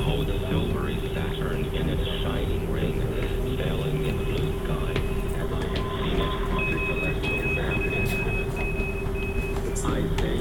behold the silvery Saturn in its shining ring, sailing in the blue sky, as I have seen it on the celestial map in heaven. I say